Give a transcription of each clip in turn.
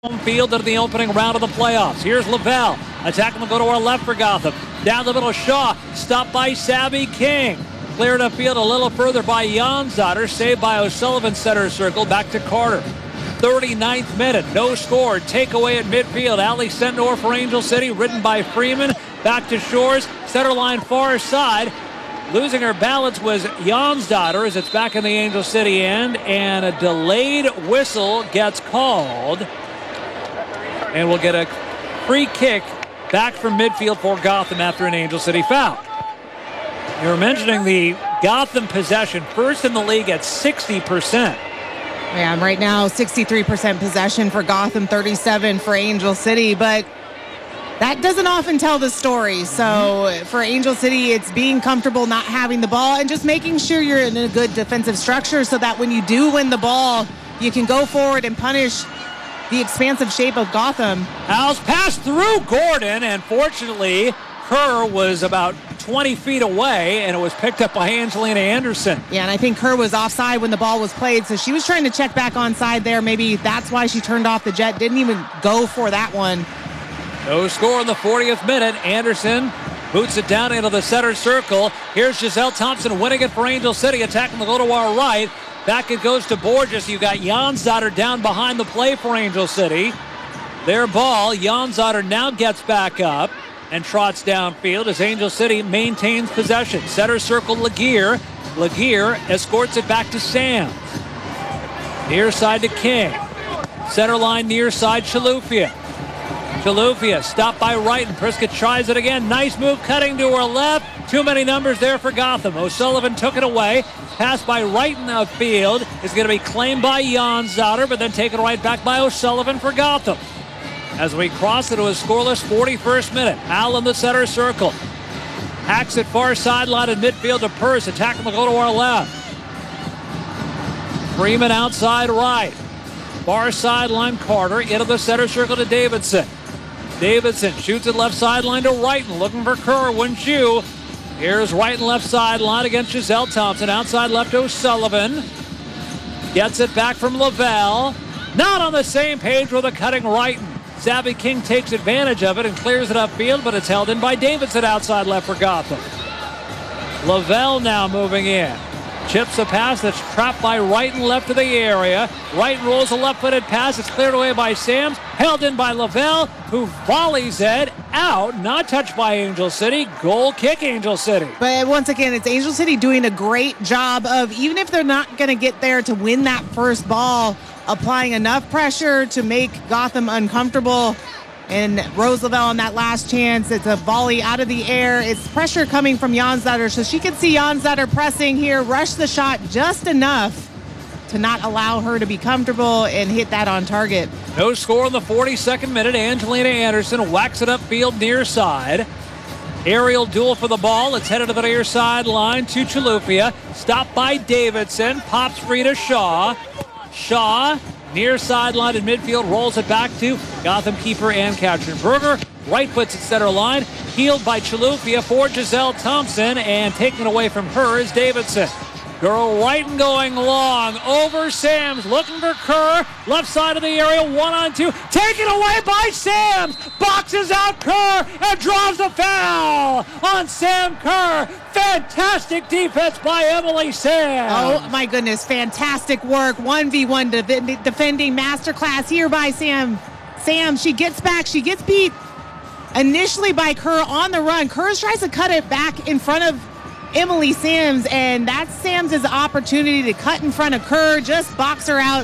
home field in the opening round of the playoffs. Here's Lavelle. Attacking will go to our left for Gotham. Down the middle, Shaw. Stopped by Sabby King. Cleared upfield a little further by Janzadar. Saved by O'Sullivan center circle. Back to Carter. 39th minute. No score. Takeaway at midfield. Ali Sendor for Angel City. Ridden by Freeman. Back to Shores. Center line far side. Losing her balance was Janzadar as it's back in the Angel City end. And a delayed whistle gets called. And we'll get a free kick back from midfield for Gotham after an Angel City foul. You were mentioning the Gotham possession, first in the league at 60%. Yeah, right now 63% possession for Gotham, 37 for Angel City, but that doesn't often tell the story. So for Angel City, it's being comfortable not having the ball and just making sure you're in a good defensive structure so that when you do win the ball, you can go forward and punish the expansive shape of Gotham. Al's passed through Gordon, and fortunately, Kerr was about 20 feet away, and it was picked up by Angelina Anderson. Yeah, and I think Kerr was offside when the ball was played, so she was trying to check back onside there. Maybe that's why she turned off the jet, didn't even go for that one. No score in the 40th minute. Anderson boots it down into the center circle. Here's Giselle Thompson winning it for Angel City, attacking the goal to our right. Back it goes to Borges. You've got Janzadar down behind the play for Angel City. Their ball. Janzadar now gets back up and trots downfield as Angel City maintains possession. Center circle, Laguerre. Laguerre escorts it back to Sam. Near side to King. Center line near side, Chalufia. Chalufia stopped by Wright, and Priskett tries it again. Nice move cutting to her left. Too many numbers there for Gotham. O'Sullivan took it away. Pass by Wright in the field is going to be claimed by Janzadar, but then taken right back by O'Sullivan for Gotham. As we cross into a scoreless 41st minute. Al in the center circle. Hacks it far sideline in midfield to Purse. Attacking the goal to our left. Freeman outside right. Far sideline Carter into the center circle to Davidson. Davidson shoots it left sideline to Wrighton. Looking for Kerr, wouldn't you? Here's Wrighton left sideline against Giselle Thompson. Outside left O'Sullivan. Gets it back from Lavelle. Not on the same page with a cutting Wrighton. Sabby King takes advantage of it and clears it upfield, but it's held in by Davidson outside left for Gotham. Lavelle now moving in. Chips a pass that's trapped by Wrighton left of the area. Wrighton rolls a left-footed pass. It's cleared away by Sams. Held in by Lavelle, who volleys it out. Not touched by Angel City. Goal kick, Angel City. But once again, it's Angel City doing a great job of, even if they're not going to get there to win that first ball, applying enough pressure to make Gotham uncomfortable. And Rose Lavelle on that last chance, it's a volley out of the air. It's pressure coming from Janzadar, so she can see Janzadar pressing here, rush the shot just enough to not allow her to be comfortable and hit that on target. No score in the 42nd minute. Angelina Anderson whacks it upfield near side. Aerial duel for the ball. It's headed to the near sideline to Chalufia. Stopped by Davidson. Pops free to Shaw. Shaw, near sideline in midfield, rolls it back to Gotham keeper Ann Katrin-Berger. Right puts it center line. Healed by Chalufia for Giselle Thompson, and taken away from her is Davidson. Girl Wrighton going long over Sams, looking for Kerr. Left side of the area, 1-on-2. Taken away by Sams. Boxes out Kerr and draws a foul on Sam Kerr. Fantastic defense by Emily Sams. Oh my goodness, fantastic work. 1v1 defending masterclass here by Sam. Sam, she gets back, she gets beat initially by Kerr on the run. Kerr tries to cut it back in front of Emily Sams, and that's Sams' opportunity to cut in front of Kerr, just box her out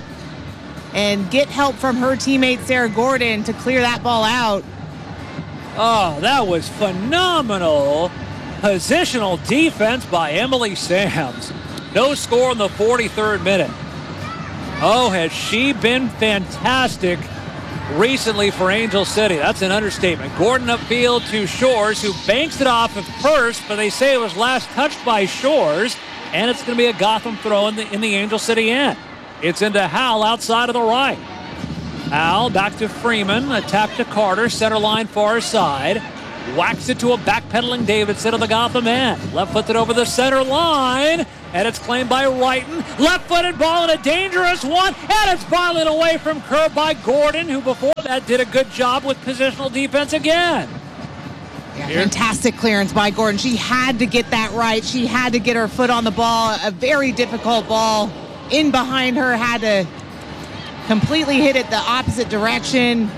and get help from her teammate Sarah Gordon to clear that ball out. Oh, that was phenomenal positional defense by Emily Sams. No score in the 43rd minute. Oh, has she been fantastic recently for Angel City. That's an understatement. Gordon upfield to Shores, who banks it off at first, but they say it was last touched by Shores, and it's going to be a Gotham throw in the Angel City end. It's into Howell outside of the right. Howell back to Freeman, a tap to Carter, center line far side. Whacks it to a backpedaling Davidson of the Gotham end. Left footed over the center line. and it's claimed by Wrighton. Left-footed ball and a dangerous one, and it's barreling away from Kerr by Gordon, who before that did a good job with positional defense again. Yeah, fantastic clearance by Gordon. She had to get that right. She had to get her foot on the ball. A very difficult ball in behind her. Had to completely hit it the opposite direction.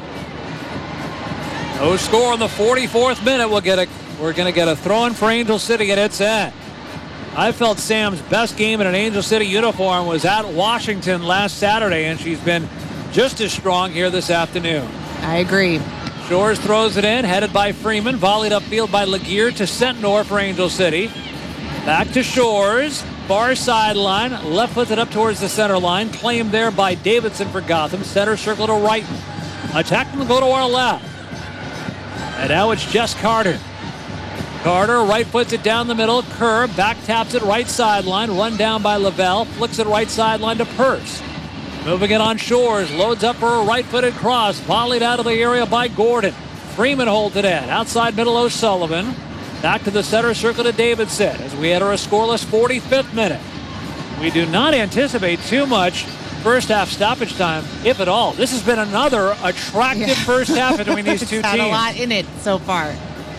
No score in the 44th minute. We're going to get a throw-in for Angel City at its end. I felt Sam's best game in an Angel City uniform was at Washington last Saturday, and she's been just as strong here this afternoon. I agree. Shores throws it in, headed by Freeman, volleyed upfield by Laguerre to Centnor for Angel City. Back to Shores, far sideline, left footed up towards the center line, claimed there by Davidson for Gotham. Center circle to Wrighton. Attacking will go to our left. And now it's Jess Carter. Carter right foots it down the middle. Kerr back taps it right sideline. Run down by Lavelle. Flicks it right sideline to Purse. Moving it on Shores. Loads up for a right-footed cross. Volleyed out of the area by Gordon. Freeman holds it in. Outside middle O'Sullivan. Back to the center circle to Davidson as we enter a scoreless 45th minute. We do not anticipate too much first half stoppage time, if at all. This has been another attractive first half between these two teams. Had a lot in it so far.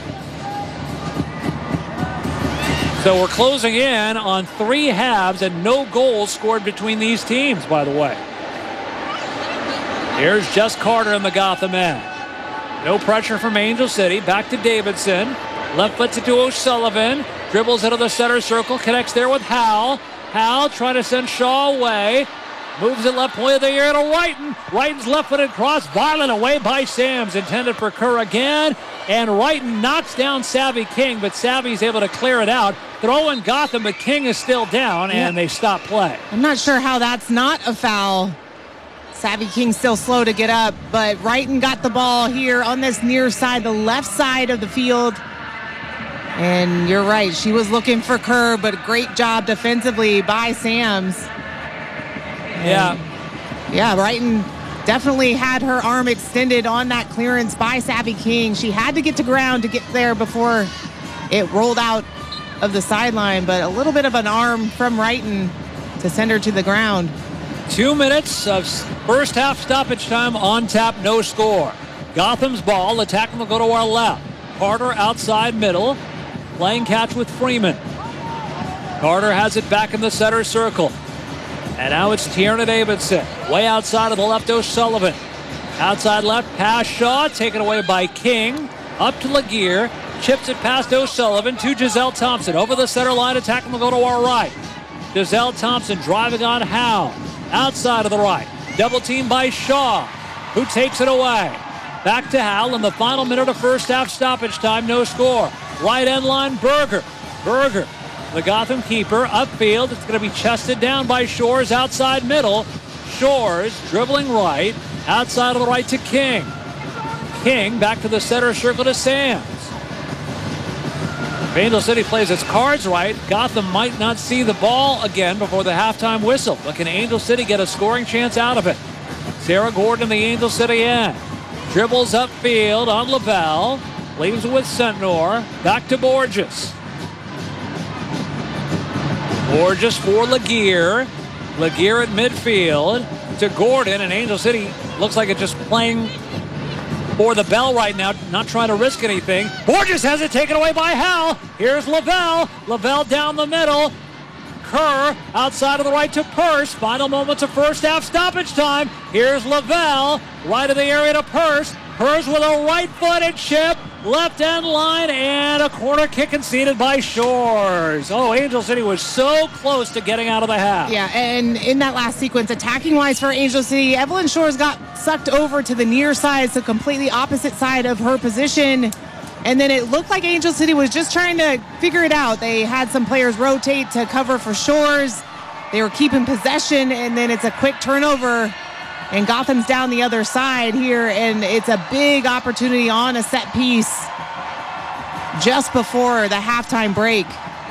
So we're closing in on 3 halves and no goals scored between these teams, by the way. Here's Jess Carter in the Gotham end. No pressure from Angel City. Back to Davidson. Left foots it to O'Sullivan. Dribbles into the center circle. Connects there with Howell. Howell trying to send Shaw away. Moves it left point of the air to Wrighton. Wrighton's left-footed cross. Violent away by Sams. Intended for Kerr again. And Wrighton knocks down Savvy King, but Savvy's able to clear it out. Throw in Gotham, but King is still down, and they stop play. I'm not sure how that's not a foul. Savvy King still slow to get up, but Wrighton got the ball here on this near side, the left side of the field. And you're right, she was looking for Kerr, but great job defensively by Sams. Yeah, Wrighton definitely had her arm extended on that clearance by Savvy King. She had to get to ground to get there before it rolled out of the sideline, but a little bit of an arm from Wrighton to send her to the ground. 2 minutes of first half stoppage time on tap, no score. Gotham's ball, attacking will go to our left. Carter outside middle, playing catch with Freeman. Carter has it back in the center circle. And now it's Tierna Davidson. Way outside of the left, O'Sullivan. Outside left, pass Shaw, taken away by King. Up to Laguerre. Chips it past O'Sullivan to Giselle Thompson. Over the center line, attacking will go to our right. Giselle Thompson driving on Howe. Outside of the right. Double team by Shaw, who takes it away. Back to Howell in the final minute of first half stoppage time, no score. Right end line, Berger. Berger, the Gotham keeper, upfield. It's going to be chested down by Shores outside middle. Shores dribbling right. Outside of the right to King. King back to the center circle to Sams. If Angel City plays its cards right, Gotham might not see the ball again before the halftime whistle. But can Angel City get a scoring chance out of it? Sarah Gordon in the Angel City end. Dribbles upfield on Lavelle. Leaves it with Centnor. Back to Borges. Borges for Laguerre. Laguerre at midfield to Gordon, and Angel City looks like it's just playing for the bell right now, not trying to risk anything. Borges has it taken away by Howell. Here's Lavelle. Lavelle down the middle. Kerr outside of the right to Purse. Final moments of first half stoppage time. Here's Lavelle. Right of the area to Purse. Purse with a right-footed chip. Left end line and a corner kick conceded by Shores. Oh, Angel City was so close to getting out of the half. Yeah, and in that last sequence, attacking-wise for Angel City, Evelyn Shores got sucked over to the near side, so completely opposite side of her position. And then it looked like Angel City was just trying to figure it out. They had some players rotate to cover for Shores. They were keeping possession, and then it's a quick turnover. And Gotham's down the other side here, and it's a big opportunity on a set piece just before the halftime break.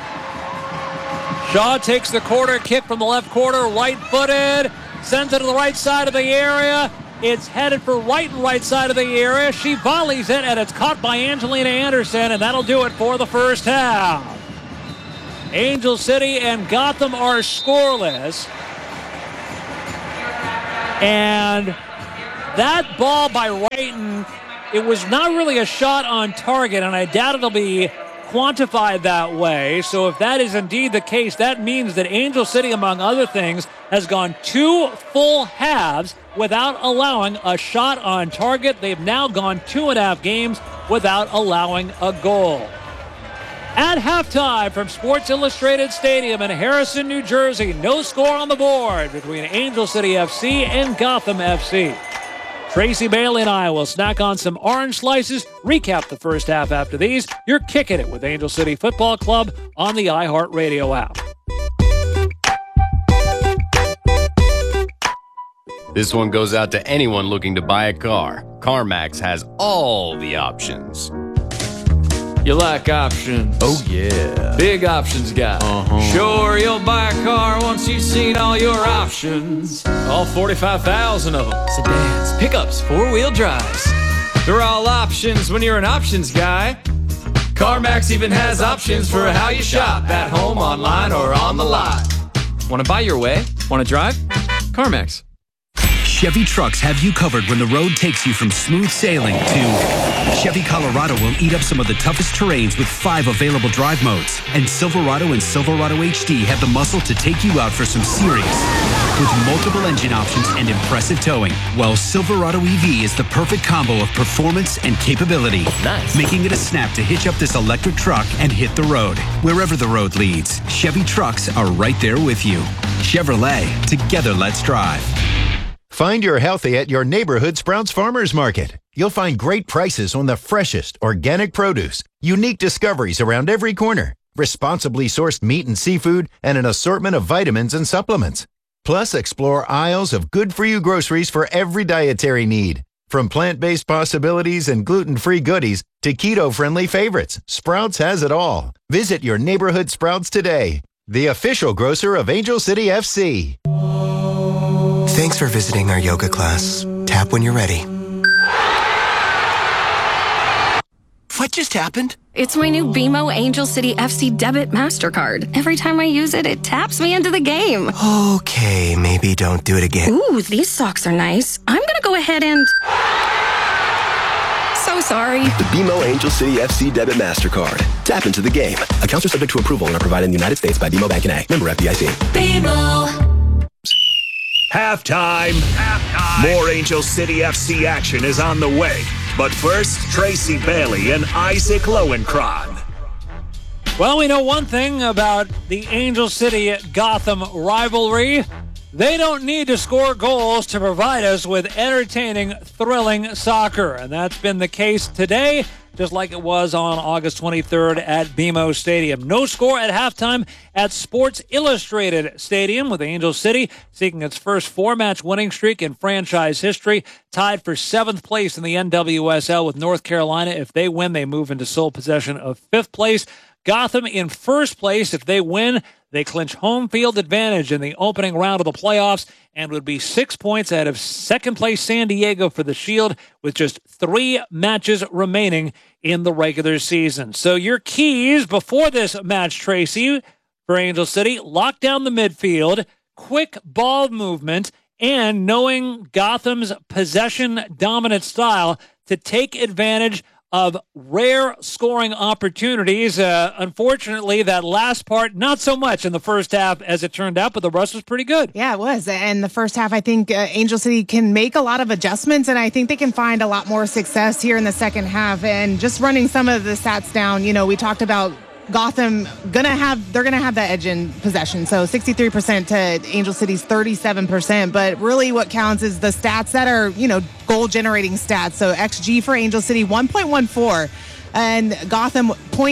Shaw takes the corner kick from the left corner, right-footed, sends it to the right side of the area. It's headed for right side of the area. She volleys it, and it's caught by Angelina Anderson, and that'll do it for the first half. Angel City and Gotham are scoreless. And that ball by Wrighton, it was not really a shot on target, and I doubt it'll be quantified that way. So if that is indeed the case, that means that Angel City, among other things, has gone 2 full halves without allowing a shot on target. They've now gone 2.5 games without allowing a goal. At halftime from Sports Illustrated Stadium in Harrison, New Jersey, no score on the board between Angel City FC and Gotham FC. Tracy Bailey and I will snack on some orange slices, recap the first half after these. You're kicking it with Angel City Football Club on the iHeartRadio app. This one goes out to anyone looking to buy a car. CarMax has all the options. You like options? Oh, yeah. Big options guy. Sure, you'll buy a car once you've seen all your options. All 45,000 of them. Sedans, pickups, four-wheel drives. They're all options when you're an options guy. CarMax even has options for how you shop at home, online, or on the lot. Want to buy your way? Want to drive? CarMax. Chevy trucks have you covered when the road takes you from smooth sailing to Chevy Colorado will eat up some of the toughest terrains with 5 available drive modes. And Silverado and Silverado HD have the muscle to take you out for some serious with multiple engine options and impressive towing. While Silverado EV is the perfect combo of performance and capability. Nice. Making it a snap to hitch up this electric truck and hit the road. Wherever the road leads, Chevy trucks are right there with you. Chevrolet, together let's drive. Find your healthy at your neighborhood Sprouts Farmers Market. You'll find great prices on the freshest organic produce, unique discoveries around every corner, responsibly sourced meat and seafood, and an assortment of vitamins and supplements. Plus, explore aisles of good-for-you groceries for every dietary need. From plant-based possibilities and gluten-free goodies to keto-friendly favorites, Sprouts has it all. Visit your neighborhood Sprouts today, the official grocer of Angel City FC. Thanks for visiting our yoga class. Tap when you're ready. What just happened? It's my new BMO Angel City FC debit MasterCard. Every time I use it, it taps me into the game. Okay, maybe don't do it again. Ooh, these socks are nice. I'm gonna go ahead and... So sorry. The BMO Angel City FC Debit MasterCard. Tap into the game. Accounts are subject to approval and are provided in the United States by BMO Bank N.A. Member FDIC. BMO. Halftime. More Angel City FC action is on the way. But first, Tracy Bailey and Isaac Lowenkron. Well, we know one thing about the Angel City-Gotham rivalry. They don't need to score goals to provide us with entertaining, thrilling soccer. And that's been the case today, just like it was on August 23rd at BMO Stadium. No score at halftime at Sports Illustrated Stadium, with Angel City seeking its first 4-match winning streak in franchise history, tied for 7th place in the NWSL with North Carolina. If they win, they move into sole possession of 5th place. Gotham in first place. If they win, they clinch home field advantage in the opening round of the playoffs and would be 6 points ahead of second place San Diego for the Shield with just 3 matches remaining in the regular season. So your keys before this match, Tracy, for Angel City: lock down the midfield, quick ball movement, and knowing Gotham's possession dominant style to take advantage of rare scoring opportunities. Unfortunately, that last part, not so much in the first half as it turned out, but the rest was pretty good. Yeah, it was. And the first half, I think Angel City can make a lot of adjustments, and I think they can find a lot more success here in the second half. And just running some of the stats down, you know, we talked about Gotham they're gonna have that edge in possession. So 63% to Angel City's 37%. But really what counts is the stats that are, you know, goal generating stats. So XG for Angel City 1.14 and Gotham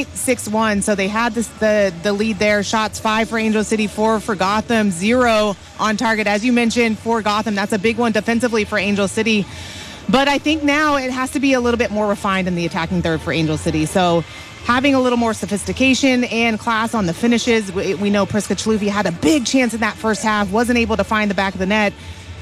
0.61. So they had the lead there. Shots 5 for Angel City, 4 for Gotham, 0 on target. As you mentioned, for Gotham, that's a big one defensively for Angel City. But I think now it has to be a little bit more refined in the attacking third for Angel City. So having a little more sophistication and class on the finishes. We know Priska Chalufi had a big chance in that first half, wasn't able to find the back of the net.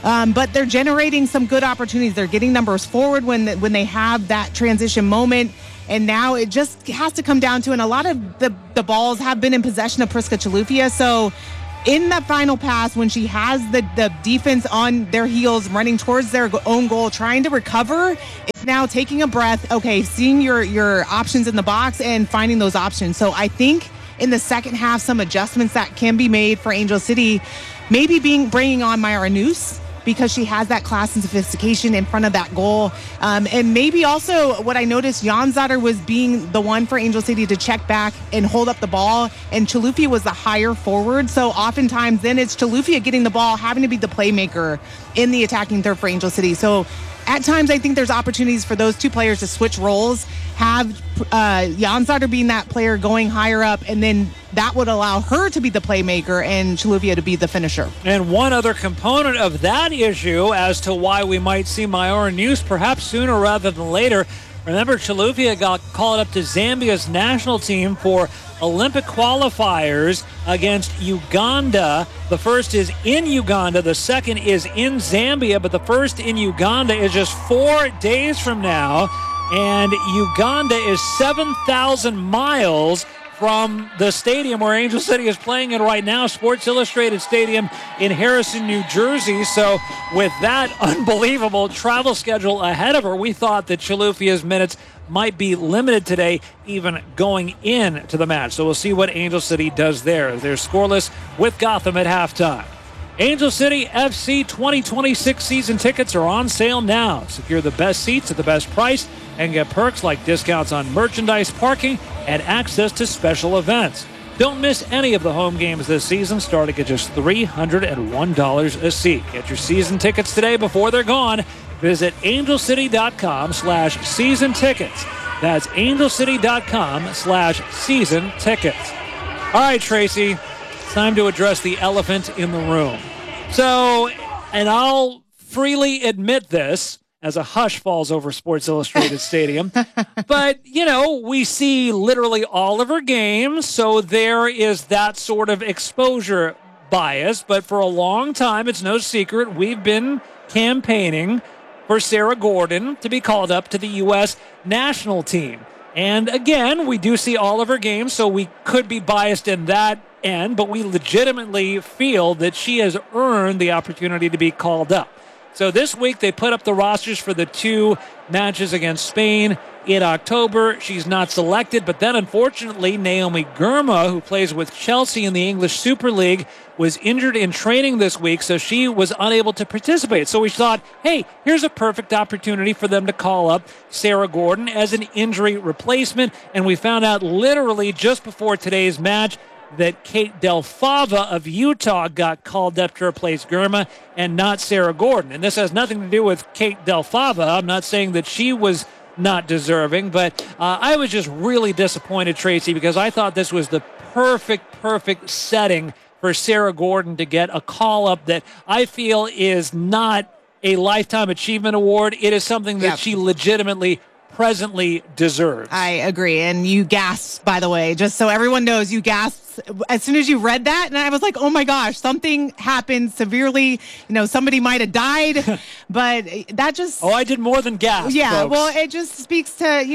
But they're generating some good opportunities. They're getting numbers forward when they have that transition moment. And now it just has to come down to, and a lot of the balls have been in possession of Priska Chilufya. So in that final pass, when she has the defense on their heels, running towards their own goal, trying to recover, it's now taking a breath. Okay, seeing your options in the box and finding those options. So I think in the second half, some adjustments that can be made for Angel City, maybe bringing on Myra Noose, because she has that class and sophistication in front of that goal. And maybe also what I noticed, Janzadar was being the one for Angel City to check back and hold up the ball, and Chilufya was the higher forward. So oftentimes then it's Chilufya getting the ball, having to be the playmaker in the attacking third for Angel City. So at times I think there's opportunities for those two players to switch roles, have Janzadar being that player going higher up, and then that would allow her to be the playmaker and Chilufya to be the finisher. And one other component of that issue as to why we might see Myra Noose perhaps sooner rather than later. Remember, Chilufya got called up to Zambia's national team for Olympic qualifiers against Uganda. The first is in Uganda. The second is in Zambia. But the first in Uganda is just 4 days from now. And Uganda is 7,000 miles from the stadium where Angel City is playing in right now, Sports Illustrated Stadium in Harrison, New Jersey. So with that unbelievable travel schedule ahead of her, we thought that Chilufya's minutes might be limited today, even going into the match. So we'll see what Angel City does there. They're scoreless with Gotham at halftime. Angel City FC 2026 season tickets are on sale now. Secure the best seats at the best price and get perks like discounts on merchandise, parking, and access to special events. Don't miss any of the home games this season, starting at just $301 a seat. Get your season tickets today before they're gone. Visit angelcity.com/season tickets. That's angelcity.com/season tickets. All right, Tracy, it's time to address the elephant in the room. So, and I'll freely admit this as a hush falls over Sports Illustrated Stadium. But, we see literally all of her games, so there is that sort of exposure bias. But for a long time, it's no secret, we've been campaigning for Sarah Gordon to be called up to the U.S. national team. And again, we do see all of her games, so we could be biased in that end, but we legitimately feel that she has earned the opportunity to be called up. So this week they put up the rosters for the 2 matches against Spain in October. She's not selected, but then unfortunately Naomi Girma, who plays with Chelsea in the English Super League, was injured in training this week, so she was unable to participate. So we thought, hey, here's a perfect opportunity for them to call up Sarah Gordon as an injury replacement, and we found out literally just before today's match that Kate Del Fava of Utah got called up to replace Girma and not Sarah Gordon. And this has nothing to do with Kate Del Fava. I'm not saying that she was not deserving, but I was just really disappointed, Tracy, because I thought this was the perfect setting for Sarah Gordon to get a call-up that I feel is not a Lifetime Achievement Award. It is something that she legitimately presently deserves. I agree. And you gasped, by the way, just so everyone knows, you gasped as soon as you read that. And I was like, oh my gosh, something happened severely. Somebody might have died, but that just... Oh, I did more than gasp, yeah, folks. Well, it just speaks to,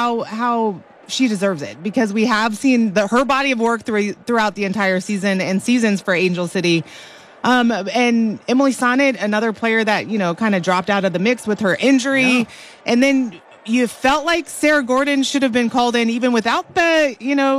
how she deserves it, because we have seen her body of work throughout the entire season and seasons for Angel City. And Emily Sonnet, another player that, kind of dropped out of the mix with her injury. Yeah. And then you felt like Sarah Gordon should have been called in even without the,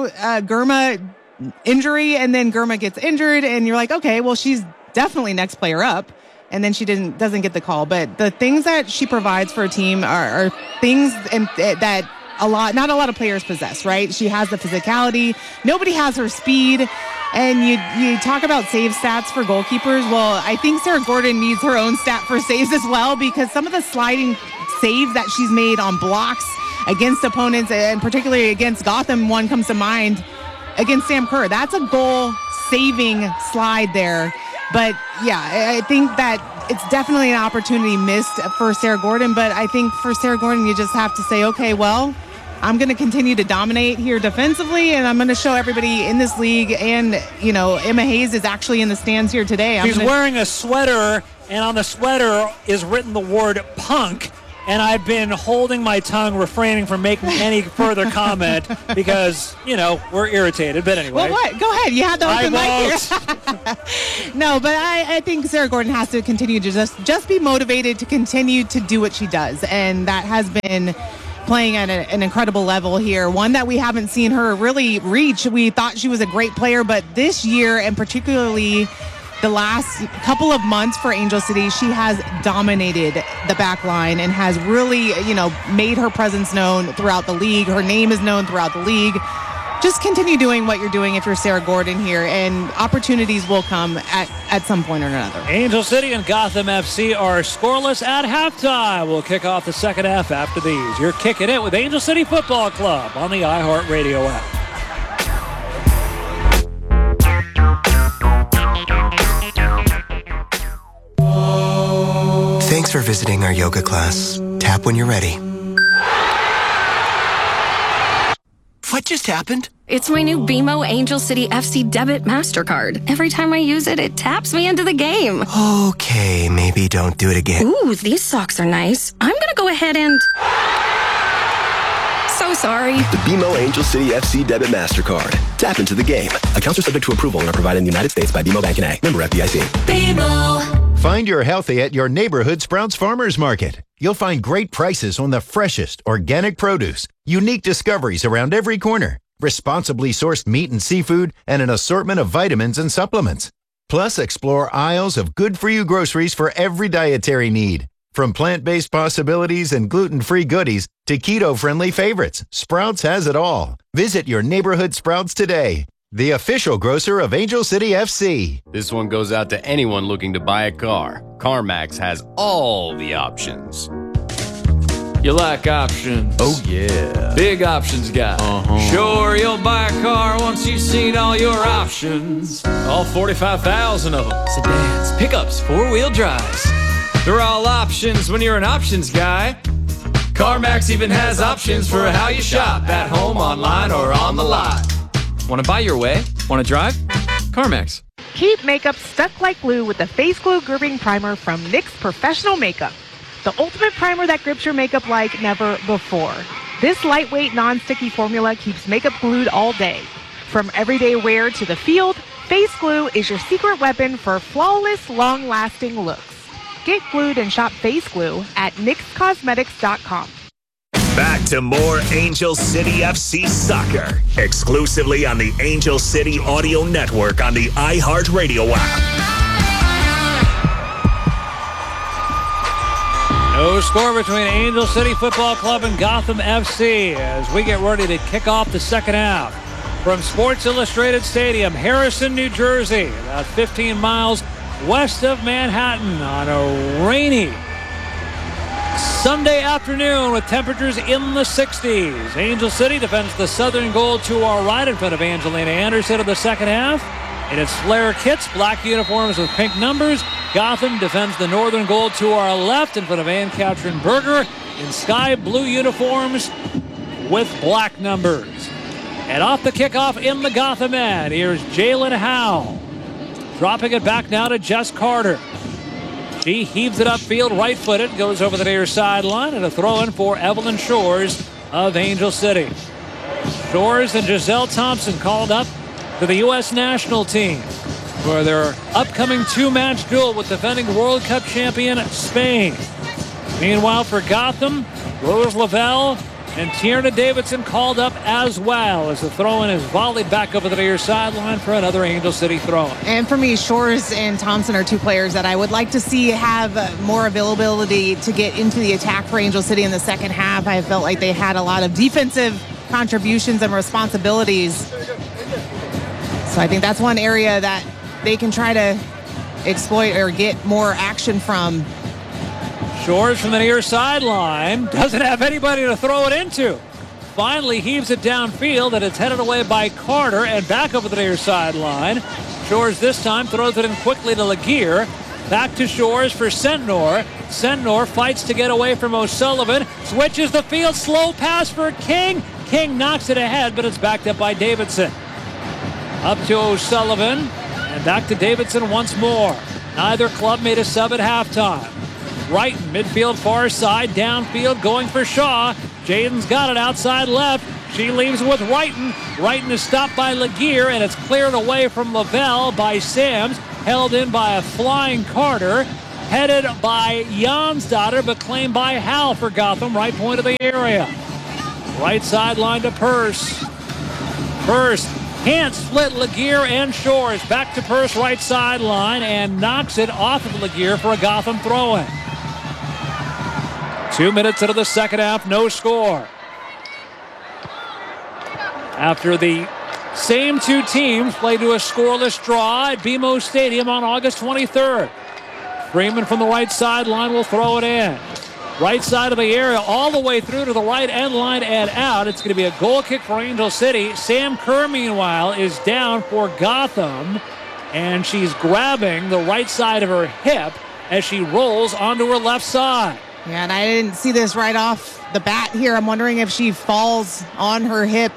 Girma injury, and then Girma gets injured and you're like, okay, well, she's definitely next player up. And then she doesn't get the call. But the things that she provides for a team are things that not a lot of players possess, right? She has the physicality. Nobody has her speed. And you talk about save stats for goalkeepers. Well, I think Sarah Gordon needs her own stat for saves as well, because some of the sliding saves that she's made on blocks against opponents, and particularly against Gotham, one comes to mind against Sam Kerr. That's a goal-saving slide there. But, yeah, I think that it's definitely an opportunity missed for Sarah Gordon. But I think for Sarah Gordon, you just have to say, okay, well, I'm going to continue to dominate here defensively, and I'm going to show everybody in this league. And, Emma Hayes is actually in the stands here today. She's wearing a sweater and on the sweater is written the word punk. And I've been holding my tongue, refraining from making any further comment because, we're irritated. But anyway. Well, what? Go ahead. You have the open mic here. No, but I think Sarah Gordon has to continue to just be motivated to continue to do what she does. And that has been playing at an incredible level here. One that we haven't seen her really reach. We thought she was a great player, but this year, and particularly the last couple of months for Angel City, she has dominated the back line and has really, made her presence known throughout the league. Her name is known throughout the league. Just continue doing what you're doing if you're Sarah Gordon here, and opportunities will come at some point or another. Angel City and Gotham FC are scoreless at halftime. We'll kick off the second half after these. You're kicking it with Angel City Football Club on the iHeartRadio app. Thanks for visiting our yoga class. Tap when you're ready. What just happened? It's my new BMO Angel City FC Debit MasterCard. Every time I use it, it taps me into the game. Okay, maybe don't do it again. Ooh, these socks are nice. I'm gonna go ahead and... So sorry. The BMO Angel City FC Debit MasterCard. Tap into the game. Accounts are subject to approval and are provided in the United States by BMO Bank N.A. Member FDIC. BMO. Find your healthy at your neighborhood Sprouts Farmers Market. You'll find great prices on the freshest organic produce, unique discoveries around every corner, responsibly sourced meat and seafood, and an assortment of vitamins and supplements. Plus, explore aisles of good-for-you groceries for every dietary need. From plant-based possibilities and gluten-free goodies to keto-friendly favorites, Sprouts has it all. Visit your neighborhood Sprouts today. The official grocer of Angel City FC. This one goes out to anyone looking to buy a car. CarMax has all the options. You like options? Oh, yeah. Big options guy. Sure, you'll buy a car once you've seen all your options. All 45,000 of them. Sedans, pickups, four-wheel drives. They're all options when you're an options guy. CarMax even has options for how you shop. At home, online, or on the lot. Want to buy your way? Want to drive? CarMax. Keep makeup stuck like glue with the Face Glue Grouping Primer from NYX Professional Makeup. The ultimate primer that grips your makeup like never before. This lightweight, non-sticky formula keeps makeup glued all day. From everyday wear to the field, Face Glue is your secret weapon for flawless, long-lasting looks. Get glued and shop Face Glue at NYXCosmetics.com. Back to more Angel City FC soccer, exclusively on the Angel City Audio Network on the iHeartRadio app. No score between Angel City Football Club and Gotham FC as we get ready to kick off the second half. From Sports Illustrated Stadium, Harrison, New Jersey, about 15 miles west of Manhattan on a rainy Sunday afternoon with temperatures in the 60s. Angel City defends the southern goal to our right in front of Angelina Anderson in the second half. In its flare kits, black uniforms with pink numbers. Gotham defends the northern goal to our left in front of Ann-Katrin Berger in sky blue uniforms with black numbers. And off the kickoff in the Gotham end, here's Jalen Howe. Dropping it back now to Jess Carter. She heaves it upfield, right-footed, goes over the near sideline, and a throw-in for Evelyn Shores of Angel City. Shores and Giselle Thompson called up to the U.S. national team for their upcoming two-match duel with defending World Cup champion Spain. Meanwhile, for Gotham, Rose Lavelle and Tierna Davidson called up as well as the throw-in is volleyed back over the near sideline for another Angel City throw-in. And for me, Shores and Thompson are two players that I would like to see have more availability to get into the attack for Angel City in the second half. I felt like they had a lot of defensive contributions and responsibilities. So I think that's one area that they can try to exploit or get more action from. Shores from the near sideline doesn't have anybody to throw it into. Finally heaves it downfield and it's headed away by Carter and back over the near sideline. Shores this time throws it in quickly to Laguerre. Back to Shores for Sentnor. Sentnor fights to get away from O'Sullivan. Switches the field. Slow pass for King. King knocks it ahead, but it's backed up by Davidson. Up to O'Sullivan and back to Davidson once more. Neither club made a sub at halftime. Wrighton, midfield far side, downfield, going for Shaw. Jaden's got it outside left. She leaves with Wrighton. Wrighton is stopped by Laguerre, and it's cleared away from Lavelle by Sams. Held in by a flying Carter. Headed by Jansdotter, but claimed by Hal for Gotham, right point of the area. Right sideline to Purse. Purse can't split Laguerre and Shores. Back to Purse, right sideline, and knocks it off of Laguerre for a Gotham throw-in. 2 minutes into the second half, no score. After the same two teams played to a scoreless draw at BMO Stadium on August 23rd. Freeman from the right sideline will throw it in. Right side of the area, all the way through to the right end line and out. It's going to be a goal kick for Angel City. Sam Kerr, meanwhile, is down for Gotham, and she's grabbing the right side of her hip as she rolls onto her left side. Yeah, and I didn't see this right off the bat here. I'm wondering if she falls on her hip.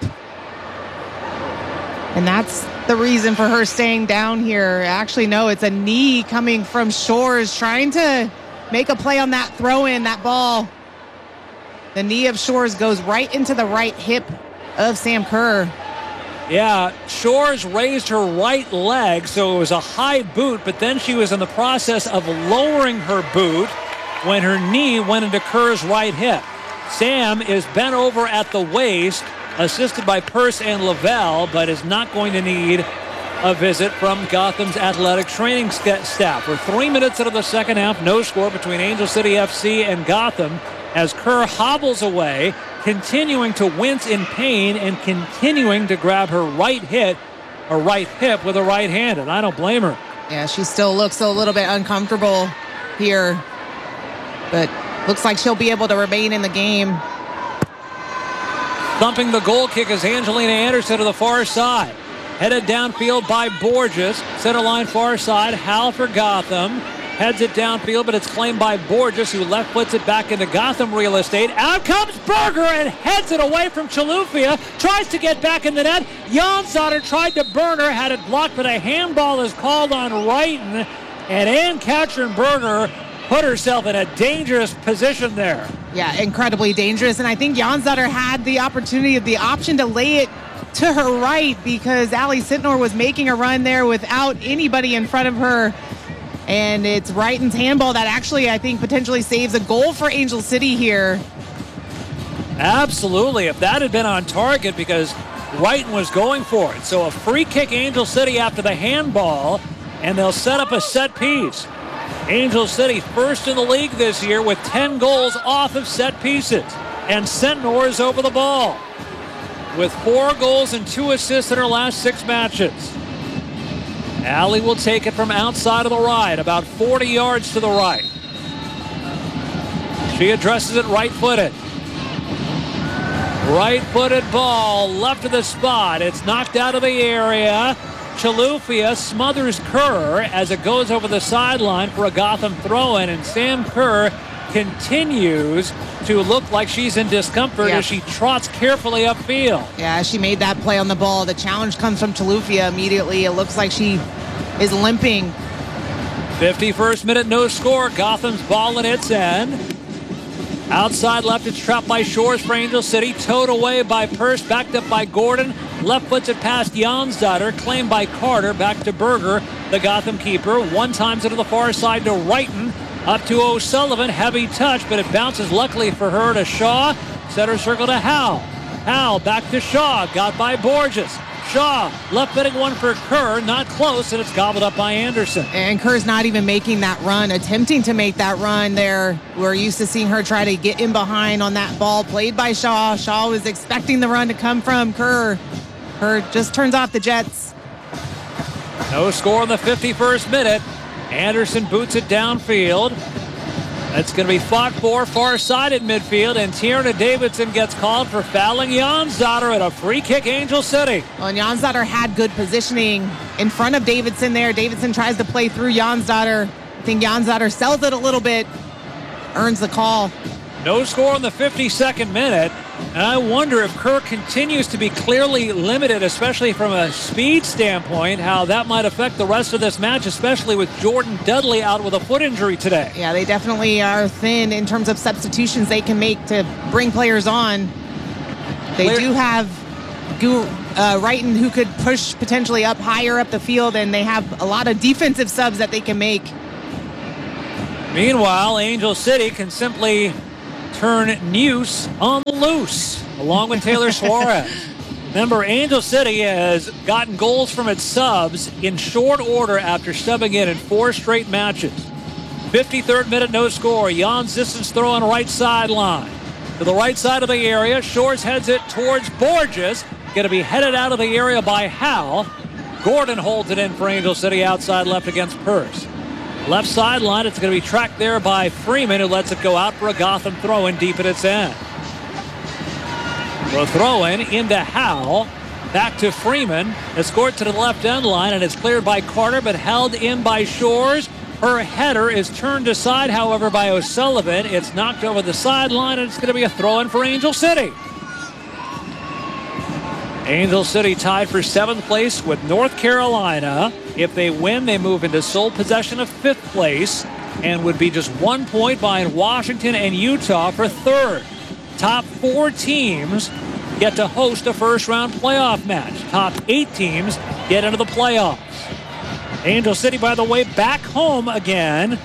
And that's the reason for her staying down here. Actually, no, it's a knee coming from Shores, trying to make a play on that throw-in, that ball. The knee of Shores goes right into the right hip of Sam Kerr. Yeah, Shores raised her right leg, so it was a high boot, but then she was in the process of lowering her boot when her knee went into Kerr's right hip. Sam is bent over at the waist, assisted by Purse and Lavelle, but is not going to need a visit from Gotham's athletic training staff. We're 3 minutes into the second half, no score between Angel City FC and Gotham as Kerr hobbles away, continuing to wince in pain and continuing to grab her right hip with a right hand, and I don't blame her. Yeah, she still looks a little bit uncomfortable here, but looks like she'll be able to remain in the game. Thumping the goal kick is Angelina Anderson to the far side. Headed downfield by Borges. Center line far side. Hal for Gotham. Heads it downfield, but it's claimed by Borges, who left foots it back into Gotham real estate. Out comes Berger and heads it away from Chalufia. Tries to get back in the net. Jansdotter tried to burn her. Had it blocked, but a handball is called on Wrighton. And Ann Katrin-Berger put herself in a dangerous position there. Yeah, incredibly dangerous. And I think Jansdotter had the option to lay it to her right because Allie Sitnor was making a run there without anybody in front of her. And it's Wrighton's handball that actually, I think, potentially saves a goal for Angel City here. Absolutely. If that had been on target, because Wrighton was going for it. So a free kick Angel City after the handball, and they'll set up a set piece. Angel City first in the league this year with 10 goals off of set pieces. And Sentnor is over the ball with 4 goals and 2 assists in her last 6 matches. Allie will take it from outside of the right, about 40 yards to the right. She addresses it right-footed. Right-footed ball, left of the spot. It's knocked out of the area. Chalufia smothers Kerr as it goes over the sideline for a Gotham throw-in, and Sam Kerr continues to look like she's in discomfort as she trots carefully upfield. Yeah, she made that play on the ball. The challenge comes from Chalufia immediately. It looks like she is limping. 51st minute, no score. Gotham's ball at its end. Outside left, it's trapped by Shores for Angel City. Towed away by Purse, backed up by Gordon. Left puts it past Jansdotter, claimed by Carter. Back to Berger, the Gotham keeper. One times it to the far side to Wrighton. Up to O'Sullivan, heavy touch, but it bounces luckily for her to Shaw. Center circle to Howe. Howe back to Shaw, got by Borges. Shaw, left-footing one for Kerr, not close, and it's gobbled up by Anderson. And Kerr's not even making that run, attempting to make that run there. We're used to seeing her try to get in behind on that ball played by Shaw. Shaw was expecting the run to come from Kerr. Kerr just turns off the Jets. No score in the 51st minute. Anderson boots it downfield. It's going to be fought for far side at midfield, and Tierna Davidson gets called for fouling Jansdotter at a free kick, Angel City. Well, and Jansdotter had good positioning in front of Davidson there. Davidson tries to play through Jansdotter. I think Jansdotter sells it a little bit, earns the call. No score in the 52nd minute. And I wonder if Kerr continues to be clearly limited, especially from a speed standpoint, how that might affect the rest of this match, especially with Jordan Dudley out with a foot injury today. Yeah, they definitely are thin in terms of substitutions they can make to bring players on. They do have Wrighton, who could push potentially up higher up the field, and they have a lot of defensive subs that they can make. Meanwhile, Angel City can simply turn Neuse on the loose, along with Taylor Suarez. Remember, Angel City has gotten goals from its subs in short order after subbing in 4 straight matches. 53rd minute, no score. Jan Zissens throw on right sideline. To the right side of the area, Shores heads it towards Borges. Going to be headed out of the area by Howell. Gordon holds it in for Angel City outside left against Purse. Left sideline, it's going to be tracked there by Freeman, who lets it go out for a Gotham throw-in deep at its end. The throw-in into Howell. Back to Freeman. Escort to the left end line, and it's cleared by Carter, but held in by Shores. Her header is turned aside, however, by O'Sullivan. It's knocked over the sideline, and it's going to be a throw-in for Angel City. Angel City tied for 7th place with North Carolina. If they win, they move into sole possession of 5th place and would be just 1 point behind Washington and Utah for 3rd. Top 4 teams get to host a first-round playoff match. Top 8 teams get into the playoffs. Angel City, by the way, back home again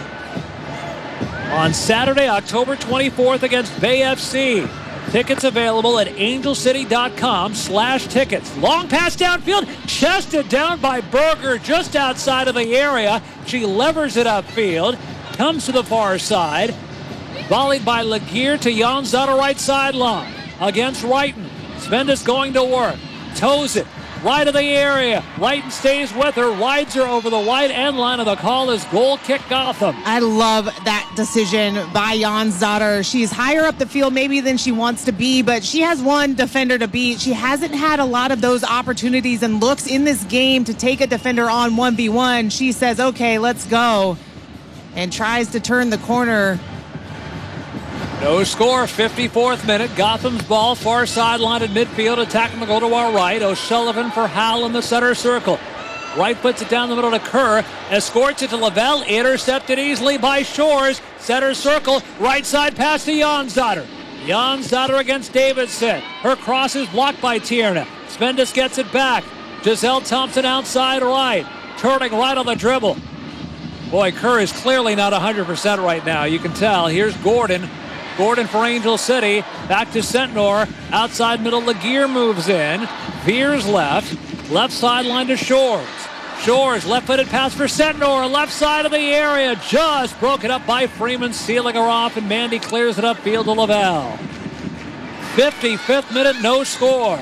on Saturday, October 24th against Bay FC. Tickets available at angelcity.com/tickets. Long pass downfield, chested down by Berger just outside of the area. She levers it upfield, comes to the far side. Volleyed by Laguerre to Janzada right sideline against Wrighton. Svendis going to work, toes it right of the area. Wrighton stays with her, rides her over the wide end line, and the call is goal kick Gotham. I love that decision by Janzada. She's higher up the field maybe than she wants to be, but she has one defender to beat. She hasn't had a lot of those opportunities and looks in this game to take a defender on 1v1. She says, okay, let's go, and tries to turn the corner. No score, 54th minute. Gotham's ball, far sideline at midfield, attacking the goal to our right. O'Sullivan for Howell in the center circle. Wright puts it down the middle to Kerr. Escorts it to Lavelle. Intercepted easily by Shores. Center circle. Right side pass to Janzada. Janzada against Davidson. Her cross is blocked by Tierna. Svendis gets it back. Giselle Thompson outside right. Turning right on the dribble. Boy, Kerr is clearly not 100% right now. You can tell. Here's Gordon. Gordon for Angel City. Back to Sentnor. Outside middle, Laguerre moves in. Veers left. Left sideline to Shores. Shores, left-footed pass for Sentnor. Left side of the area. Just broken up by Freeman, sealing her off, and Mandy clears it upfield to Lavelle. 55th minute, no score.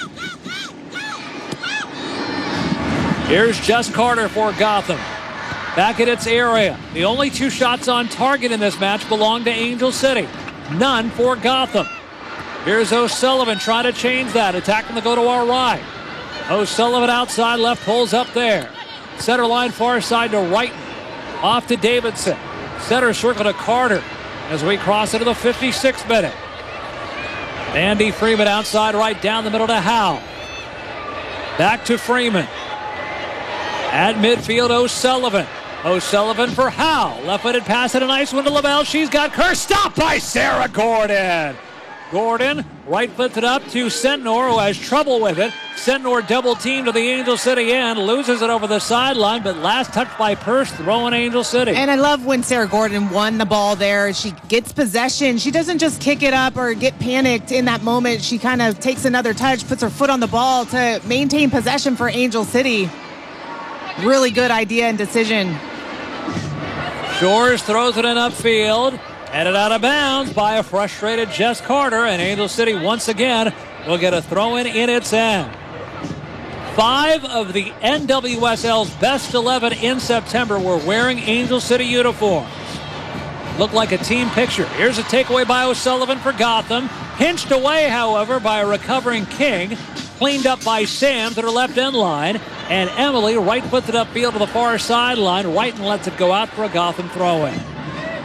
Here's Jess Carter for Gotham. Back at its area. The only 2 shots on target in this match belong to Angel City. None for Gotham. Here's O'Sullivan trying to change that. Attacking the go to our right. O'Sullivan outside left, pulls up there. Center line far side to Wrighton. Off to Davidson. Center circle to Carter as we cross into the 56th minute. Andy Freeman outside right, down the middle to Howell. Back to Freeman. At midfield, O'Sullivan. O'Sullivan for Howell. Left-footed pass and a nice one to Lavelle. She's got Kerr. Stopped by Sarah Gordon. Gordon right flips it up to Sentnor, who has trouble with it. Sentnor double team to the Angel City end. Loses it over the sideline, but last touch by Purse, throwing Angel City. And I love when Sarah Gordon won the ball there. She gets possession. She doesn't just kick it up or get panicked in that moment. She kind of takes another touch, puts her foot on the ball to maintain possession for Angel City. Really good idea and decision. Shores throws it in upfield. Headed out of bounds by a frustrated Jess Carter. And Angel City once again will get a throw-in in its end. 5 of the NWSL's best 11 in September were wearing Angel City uniforms. Looked like a team picture. Here's a takeaway by O'Sullivan for Gotham. Pinched away, however, by a recovering King. Cleaned up by Sam to her left end line. And Emily right puts it upfield to the far sideline. Wrighton lets it go out for a Gotham throw-in.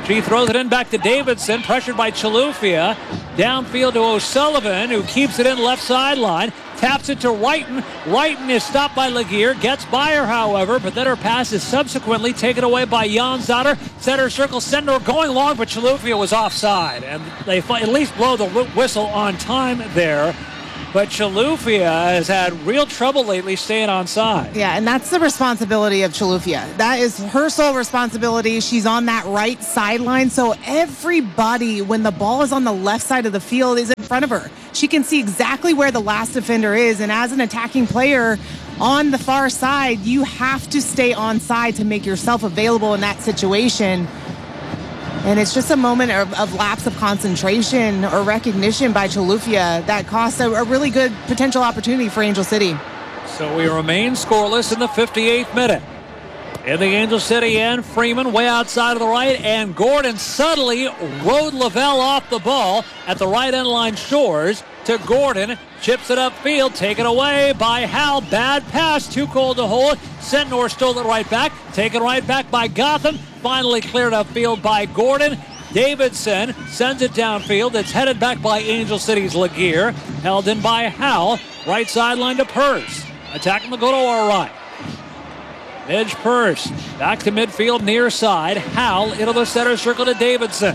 She throws it in back to Davidson, pressured by Chilufya. Downfield to O'Sullivan, who keeps it in left sideline. Taps it to Wrighton. Wrighton is stopped by Laguerre. Gets by her, however, but then her pass is subsequently taken away by Jonsdottir. Center circle, Sendor going long, but Chilufya was offside. And they at least blow the whistle on time there. But Chilufya has had real trouble lately staying on side. Yeah, and that's the responsibility of Chilufya. That is her sole responsibility. She's on that right sideline, so everybody, when the ball is on the left side of the field, is in front of her. She can see exactly where the last defender is, and as an attacking player on the far side, you have to stay on side to make yourself available in that situation. And it's just a moment of lapse of concentration or recognition by Chilufya that costs a really good potential opportunity for Angel City. So we remain scoreless in the 58th minute. In the Angel City end, Freeman way outside of the right, and Gordon suddenly rode Lavelle off the ball at the right end line. Shores to Gordon, chips it upfield, taken away by Hal. Bad pass, too cold to hold. Sentnor stole it right back, taken right back by Gotham. Finally cleared upfield by Gordon. Davidson sends it downfield. It's headed back by Angel City's Laguerre. Held in by Howell. Right sideline to Purse. Attacking the goal to our right. Midge Purse back to midfield near side. Howell into the center circle to Davidson.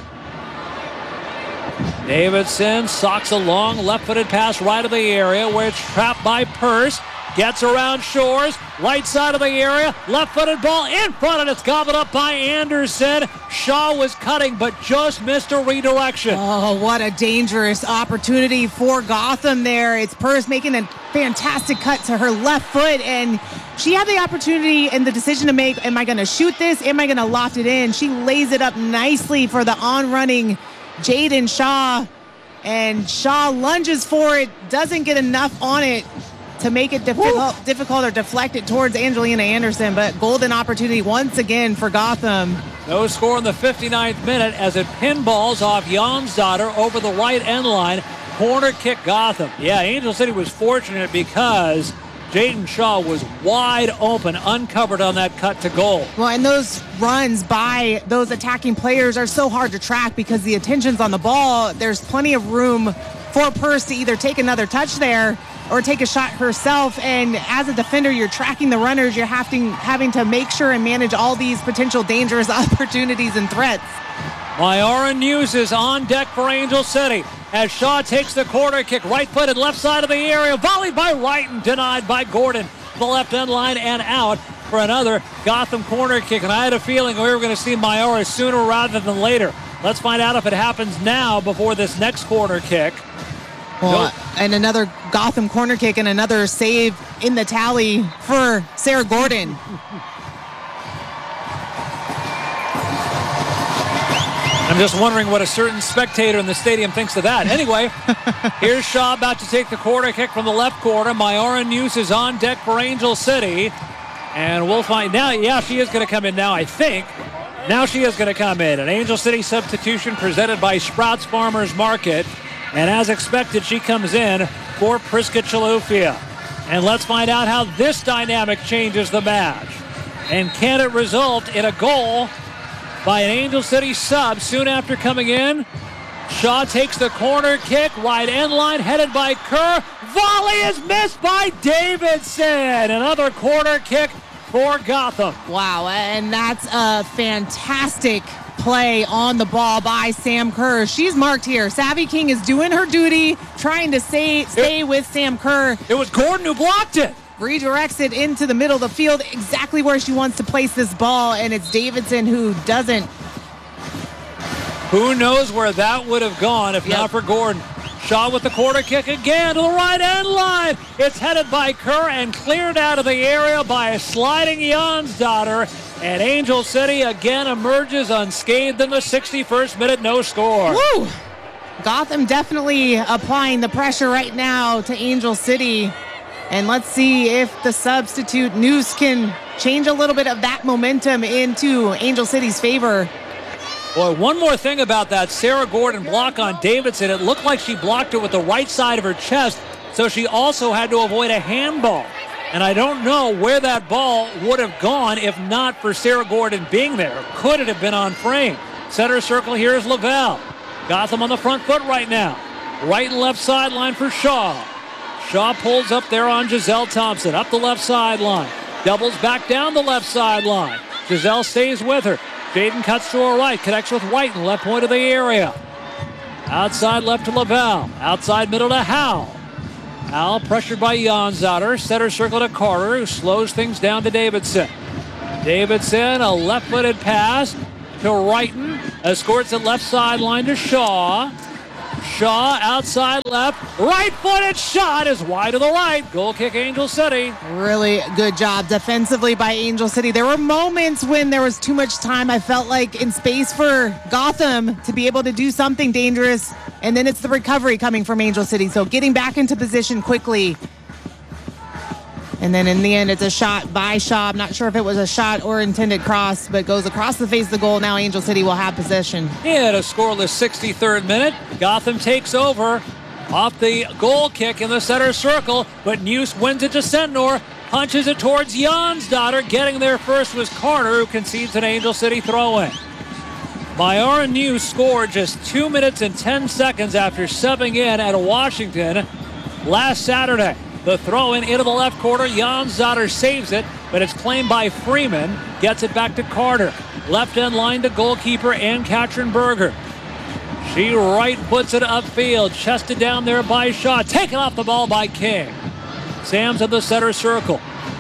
Davidson socks a long left-footed pass right of the area where it's trapped by Purse. Gets around Shores, right side of the area, left-footed ball in front, and it's gobbled up by Anderson. Shaw was cutting, but just missed a redirection. Oh, what a dangerous opportunity for Gotham there. It's Purse making a fantastic cut to her left foot, and she had the opportunity and the decision to make, am I going to shoot this? Am I going to loft it in? She lays it up nicely for the on-running Jaden Shaw, and Shaw lunges for it, doesn't get enough on it to make it difficult or deflect it towards Angelina Anderson, but golden opportunity once again for Gotham. No score in the 59th minute as it pinballs off Jonsdottir over the right end line. Corner kick Gotham. Yeah, Angel City was fortunate because Jaden Shaw was wide open, uncovered on that cut to goal. Well, and those runs by those attacking players are so hard to track because the attention's on the ball. There's plenty of room for Purse to either take another touch there or take a shot herself, and as a defender, you're tracking the runners. You're having to make sure and manage all these potential dangerous opportunities and threats. Myara News is on deck for Angel City as Shaw takes the corner kick, right-footed, left side of the area, volleyed by Wrighton, denied by Gordon. The left end line and out for another Gotham corner kick, and I had a feeling we were going to see Myara sooner rather than later. Let's find out if it happens now before this next corner kick. Well, and another Gotham corner kick and another save in the tally for Sarah Gordon. I'm just wondering what a certain spectator in the stadium thinks of that. Anyway, here's Shaw about to take the corner kick from the left corner. Myara News is on deck for Angel City. And we'll find now. Yeah, she is going to come in now, I think. Now she is going to come in. An Angel City substitution presented by Sprouts Farmers Market. And as expected, she comes in for Priska Chilufya. And let's find out how this dynamic changes the match. And can it result in a goal by an Angel City sub soon after coming in? Shaw takes the corner kick, right end line, headed by Kerr. Volley is missed by Davidson. Another corner kick for Gotham. Wow, and that's a fantastic play on the ball by Sam Kerr. She's marked here. Savvy King is doing her duty, trying to stay with Sam Kerr. It was Gordon who blocked it. Redirects it into the middle of the field, exactly where she wants to place this ball, and it's Davidson who doesn't. Who knows where that would have gone if not for Gordon. Shaw with the corner kick again to the right end line. It's headed by Kerr and cleared out of the area by a sliding Jonsdottir. And Angel City again emerges unscathed in the 61st minute, no score. Woo! Gotham definitely applying the pressure right now to Angel City. And let's see if the substitute News can change a little bit of that momentum into Angel City's favor. Boy, one more thing about that Sarah Gordon block on Davidson. It looked like she blocked it with the right side of her chest, so she also had to avoid a handball. And I don't know where that ball would have gone if not for Sarah Gordon being there. Could it have been on frame? Center circle, here's Lavelle. Gotham on the front foot right now. Right and left sideline for Shaw. Shaw pulls up there on Giselle Thompson. Up the left sideline. Doubles back down the left sideline. Giselle stays with her. Jaden cuts to her right. Connects with White in the left point of the area. Outside left to Lavelle. Outside middle to Howell. Howell pressured by Janzadar. Center circle to Carter, who slows things down to Davidson. Davidson, a left-footed pass to Wrighton. Escorts it left sideline to Shaw. Shaw outside left. Right-footed shot is wide to the right. Goal kick Angel City. Really good job defensively by Angel City. There were moments when there was too much time. I felt like in space for Gotham to be able to do something dangerous. And then it's the recovery coming from Angel City. So getting back into position quickly. And then in the end, it's a shot by Shaw. I'm not sure if it was a shot or intended cross, but goes across the face of the goal. Now Angel City will have possession. In a scoreless 63rd minute, Gotham takes over off the goal kick in the center circle, but Neuse wins it to Sentnor, punches it towards Janzadar. Getting there first was Carter, who concedes an Angel City throw-in. Myara Neuse scored just 2 minutes and 10 seconds after subbing in at Washington last Saturday. The throw-in into the left corner. Janzadar saves it, but it's claimed by Freeman. Gets it back to Carter. Left end line to goalkeeper Ann-Katrin Berger. She right puts it upfield. Chested down there by Shaw. Taken off the ball by King. Sam's in the center circle.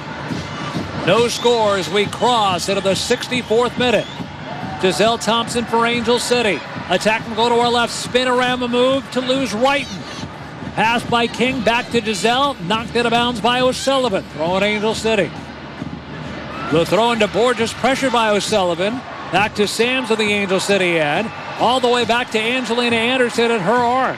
No score as we cross into the 64th minute. Giselle Thompson for Angel City. Attack will go to our left. Spinorama move to lose Wrighton. Pass by King, back to Giselle, knocked out of bounds by O'Sullivan. Throw in Angel City. The throw into Borges, pressured by O'Sullivan. Back to Sams of the Angel City end. All the way back to Angelina Anderson at her arc.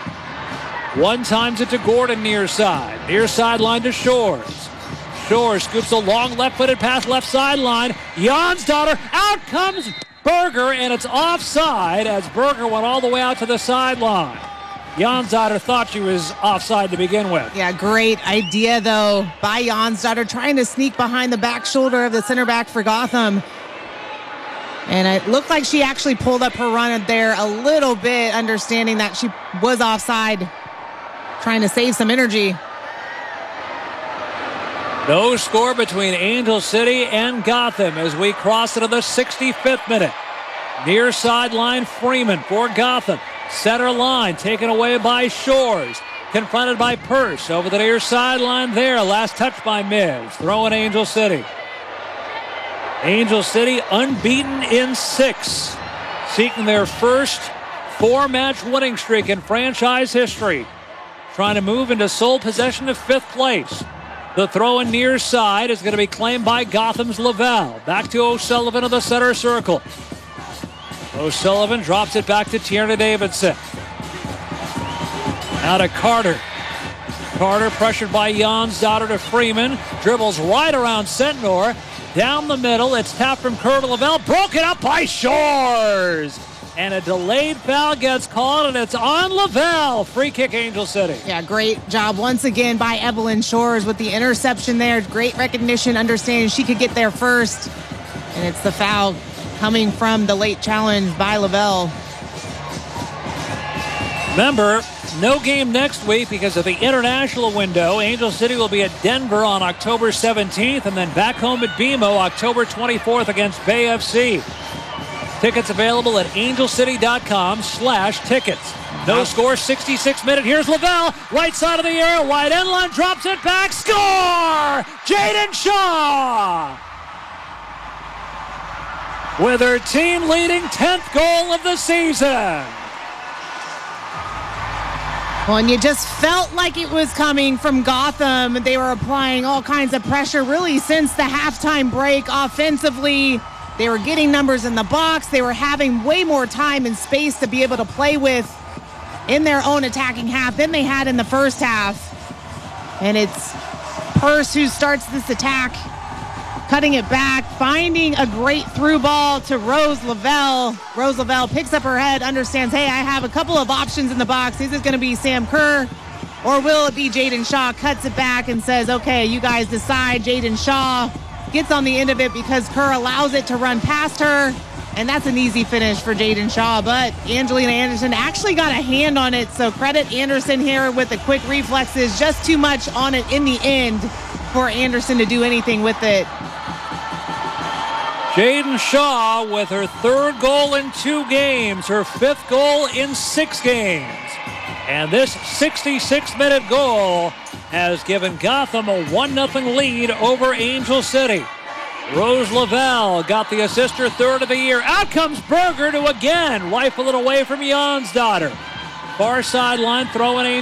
One times it to Gordon near side. Near sideline to Shores. Shores scoops a long left-footed pass left sideline. Janzadar, out comes Berger, and it's offside as Berger went all the way out to the sideline. Janzadar thought she was offside to begin with. Yeah, great idea, though, by Janzadar, trying to sneak behind the back shoulder of the center back for Gotham. And it looked like she actually pulled up her run there a little bit, understanding that she was offside, trying to save some energy. No score between Angel City and Gotham as we cross into the 65th minute. Near sideline Freeman for Gotham. Center line taken away by Shores. Confronted by Purse over the near sideline there. Last touch by Miz. Throwing Angel City. Angel City unbeaten in 6. Seeking their first 4-match winning streak in franchise history. Trying to move into sole possession of 5th place. The throw in near side is going to be claimed by Gotham's Lavelle. Back to O'Sullivan of the center circle. O'Sullivan drops it back to Tierna Davidson. Now to Carter. Carter pressured by Janzadar to Freeman. Dribbles right around Sentnor. Down the middle. It's tapped from Kerr to Lavelle. Broken up by Shores. And a delayed foul gets called, and it's on Lavelle. Free kick, Angel City. Yeah, great job once again by Evelyn Shores with the interception there. Great recognition, understanding she could get there first. And it's the foul coming from the late challenge by Lavelle. Remember, no game next week because of the international window. Angel City will be at Denver on October 17th and then back home at BMO October 24th against Bay FC. Tickets available at angelcity.com/tickets. No score, 66th minute. Here's Lavelle, right side of the area, wide end line, drops it back, score! Jaden Shaw! With her team-leading 10th goal of the season. Well, and you just felt like it was coming from Gotham. They were applying all kinds of pressure really since the halftime break offensively. They were getting numbers in the box. They were having way more time and space to be able to play with in their own attacking half than they had in the first half. And it's Purse who starts this attack, cutting it back, finding a great through ball to Rose Lavelle. Rose Lavelle picks up her head, understands, hey, I have a couple of options in the box. Is it going to be Sam Kerr or will it be Jaden Shaw? Cuts it back and says, okay, you guys decide. Jaden Shaw gets on the end of it because Kerr allows it to run past her. And that's an easy finish for Jaden Shaw, but Angelina Anderson actually got a hand on it, so credit Anderson here with the quick reflexes. Just too much on it in the end for Anderson to do anything with it. Jaden Shaw with her 3rd goal in 2 games, her 5th goal in 6 games. And this 66-minute goal has given Gotham a 1-0 lead over Angel City. Rose Lavelle got the assist, her 3rd of the year. Out comes Berger to again rifle it away from Jansdotter. Far sideline, throwing